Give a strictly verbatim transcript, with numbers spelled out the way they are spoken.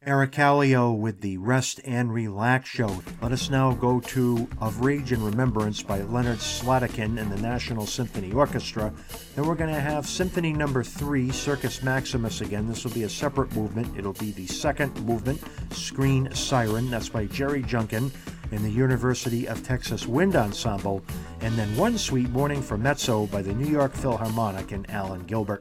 Eric Callio with the Rest and Relax Show. Let us now go to Of Rage and Remembrance by Leonard Slatkin and the National Symphony Orchestra. Then we're going to have Symphony Number three, Circus Maximus again. This will be a separate movement. It'll be the second movement, Screen Siren. That's by Jerry Junkin and the University of Texas Wind Ensemble. And then One Sweet Morning for Mezzo by the New York Philharmonic and Alan Gilbert.